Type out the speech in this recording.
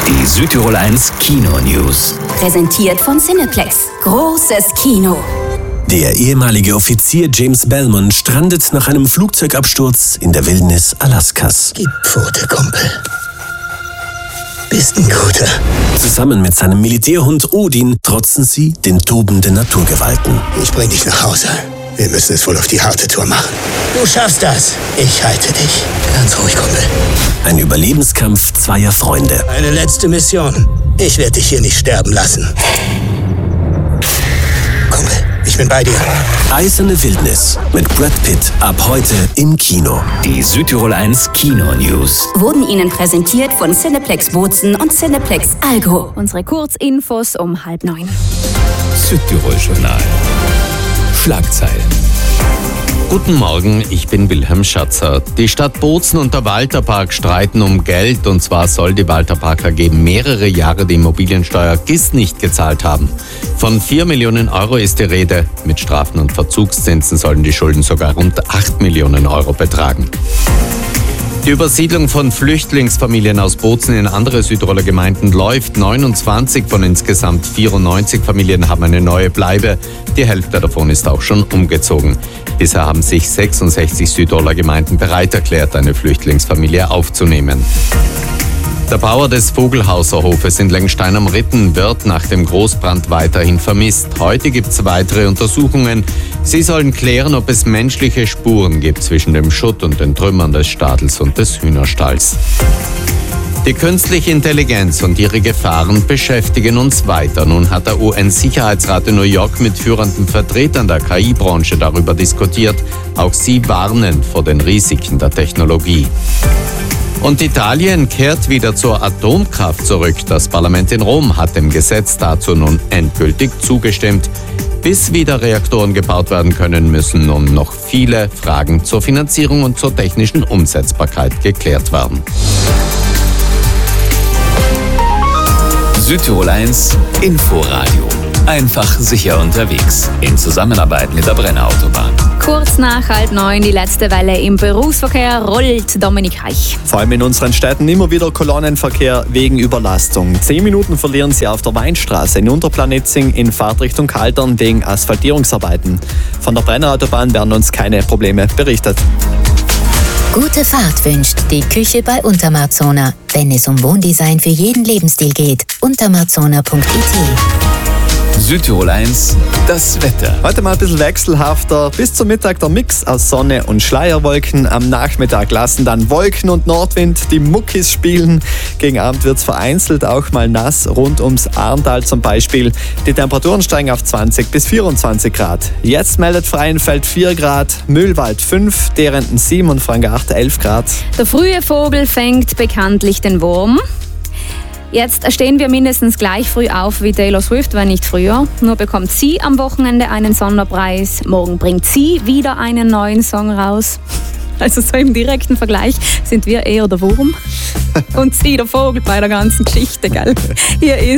Die Südtirol 1 Kino-News. Präsentiert von Cineplex. Großes Kino. Der ehemalige Offizier James Belmont strandet nach einem Flugzeugabsturz in der Wildnis Alaskas. Gib Pfote, Kumpel. Bist ein Guter. Zusammen mit seinem Militärhund Odin trotzen sie den tobenden Naturgewalten. Ich bring dich nach Hause. Wir müssen es wohl auf die harte Tour machen. Du schaffst das. Ich halte dich. Ganz ruhig, Kumpel. Ein Überlebenskampf zweier Freunde. Eine letzte Mission. Ich werde dich hier nicht sterben lassen. Kumpel, ich bin bei dir. Eiserne Wildnis mit Brad Pitt ab heute im Kino. Die Südtirol 1 Kino-News. Wurden Ihnen präsentiert von Cineplex Bozen und Cineplex Algo. Unsere Kurzinfos um 8:30. Südtirol-Journal. Schlagzeilen. Guten Morgen, ich bin Wilhelm Schatzer. Die Stadt Bozen und der Walterpark streiten um Geld, und zwar soll die Walterpark AG mehrere Jahre die Immobiliensteuer GIS nicht gezahlt haben. Von 4 Millionen Euro ist die Rede. Mit Strafen und Verzugszinsen sollen die Schulden sogar rund 8 Millionen Euro betragen. Die Übersiedlung von Flüchtlingsfamilien aus Bozen in andere Südtiroler Gemeinden läuft. 29 von insgesamt 94 Familien haben eine neue Bleibe. Die Hälfte davon ist auch schon umgezogen. Bisher haben sich 66 Südtiroler Gemeinden bereit erklärt, eine Flüchtlingsfamilie aufzunehmen. Der Bauer des Vogelhauserhofes in Lengstein am Ritten wird nach dem Großbrand weiterhin vermisst. Heute gibt es weitere Untersuchungen. Sie sollen klären, ob es menschliche Spuren gibt zwischen dem Schutt und den Trümmern des Stadels und des Hühnerstalls. Die künstliche Intelligenz und ihre Gefahren beschäftigen uns weiter. Nun hat der UN-Sicherheitsrat in New York mit führenden Vertretern der KI-Branche darüber diskutiert. Auch sie warnen vor den Risiken der Technologie. Und Italien kehrt wieder zur Atomkraft zurück. Das Parlament in Rom hat dem Gesetz dazu nun endgültig zugestimmt. Bis wieder Reaktoren gebaut werden können, müssen nun noch viele Fragen zur Finanzierung und zur technischen Umsetzbarkeit geklärt werden. Südtirol 1 Inforadio. Einfach sicher unterwegs. In Zusammenarbeit mit der Brenner Autobahn. Kurz nach 8:30 die letzte Welle im Berufsverkehr rollt. Dominik Reich. Vor allem in unseren Städten immer wieder Kolonnenverkehr wegen Überlastung. 10 Minuten verlieren Sie auf der Weinstraße in Unterplanitzing in Fahrtrichtung Kaltern wegen Asphaltierungsarbeiten. Von der Brenner Autobahn werden uns keine Probleme berichtet. Gute Fahrt wünscht die Küche bei Untermarzona. Wenn es um Wohndesign für jeden Lebensstil geht, untermarzona.it. Südtirol 1, das Wetter. Heute mal ein bisschen wechselhafter. Bis zum Mittag der Mix aus Sonne und Schleierwolken. Am Nachmittag lassen dann Wolken und Nordwind die Muckis spielen. Gegen Abend wird es vereinzelt auch mal nass, rund ums Arntal zum Beispiel. Die Temperaturen steigen auf 20 bis 24 Grad. Jetzt meldet Freienfeld 4 Grad, Mühlwald 5, Derenden 7 und Frangacht 11 Grad. Der frühe Vogel fängt bekanntlich den Wurm. Jetzt stehen wir mindestens gleich früh auf wie Taylor Swift, wenn nicht früher. Nur bekommt sie am Wochenende einen Sonderpreis. Morgen bringt sie wieder einen neuen Song raus. Also so im direkten Vergleich sind wir eher der Wurm und sie der Vogel bei der ganzen Geschichte, gell? Hier ist